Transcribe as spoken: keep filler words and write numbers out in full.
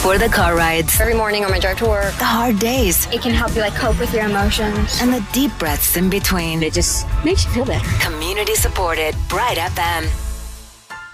For the car rides, every morning on my drive to work, the hard days, it can help you like cope with your emotions, and the deep breaths in between. It just makes you feel better. Community supported Bright F M.